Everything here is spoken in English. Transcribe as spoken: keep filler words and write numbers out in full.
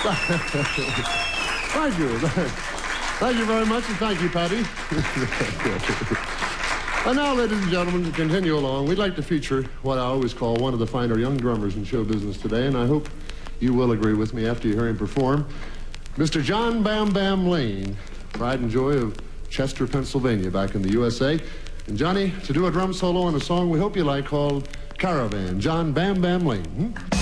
Thank you. Thank you very much, and thank you, Patty. And now, ladies and gentlemen, to continue along, we'd like to feature what I always call one of the finer young drummers in show business today, and I hope you will agree with me after you hear him perform. Mister John Bam Bam Lane, pride and joy of Chester, Pennsylvania, back in the U S A. And Johnny, to do a drum solo on a song we hope you like called Caravan. John Bam Bam Lane. Hmm?